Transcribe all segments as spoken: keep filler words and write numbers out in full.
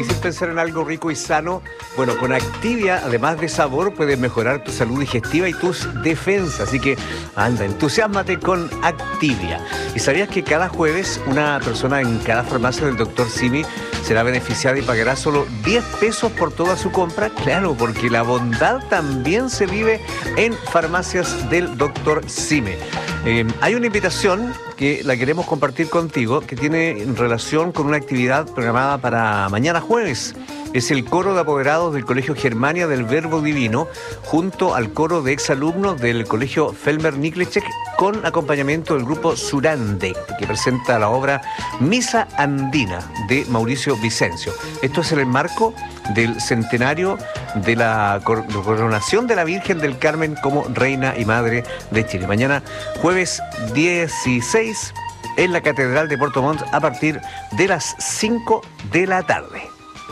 Sin pensar en algo rico y sano, bueno, con Activia, además de sabor, puedes mejorar tu salud digestiva y tus defensas. Así que, anda, entusiásmate con Activia. ¿Y sabías que cada jueves una persona en cada farmacia del doctor Simi será beneficiada y pagará solo diez pesos por toda su compra? Claro, porque la bondad también se vive en farmacias del doctor Simi. Eh, hay una invitación que la queremos compartir contigo, que tiene relación con una actividad programada para mañana jueves. Es el coro de apoderados del Colegio Germania del Verbo Divino, junto al coro de exalumnos del Colegio Felmer Niklecek, con acompañamiento del grupo Surande, que presenta la obra Misa Andina de Mauricio Vicencio. Esto es en el marco del centenario de la coronación de la Virgen del Carmen como Reina y Madre de Chile. Mañana, jueves dieciséis, en la Catedral de Puerto Montt, a partir de las cinco de la tarde.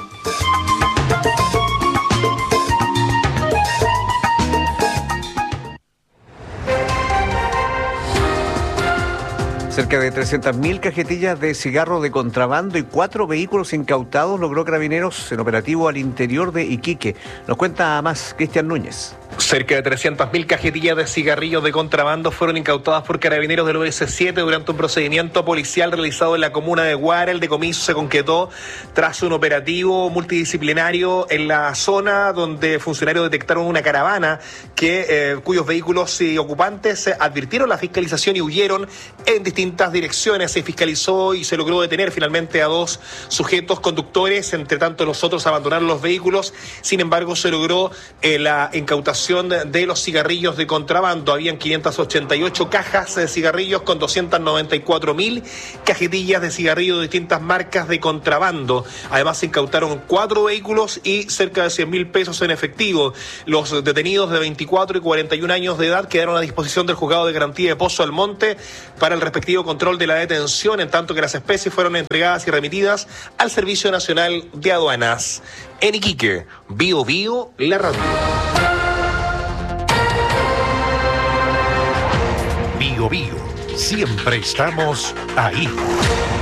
Cerca de trescientas mil cajetillas de cigarro de contrabando y cuatro vehículos incautados logró Carabineros en operativo al interior de Iquique. Nos cuenta más Cristian Núñez. Cerca de trescientas mil cajetillas de cigarrillos de contrabando fueron incautadas por Carabineros del O S siete durante un procedimiento policial realizado en la comuna de Guara. El decomiso se concretó tras un operativo multidisciplinario en la zona donde funcionarios detectaron una caravana que, eh, cuyos vehículos y ocupantes advirtieron la fiscalización y huyeron en distintas direcciones. Se fiscalizó y se logró detener finalmente a dos sujetos conductores. Entre tanto, los otros abandonaron los vehículos. Sin embargo, se logró eh, la incautación de los cigarrillos de contrabando. Habían quinientas ochenta y ocho cajas de cigarrillos con doscientas noventa y cuatro mil cajetillas de cigarrillos de distintas marcas de contrabando. Además, se incautaron cuatro vehículos y cerca de cien mil pesos en efectivo. Los detenidos de veinticuatro y cuarenta y un años de edad quedaron a disposición del Juzgado de Garantía de Pozo Almonte para el respectivo control de la detención, en tanto que las especies fueron entregadas y remitidas al Servicio Nacional de Aduanas. En Iquique, Bio Bio, la radio. Bio Bio, siempre estamos ahí.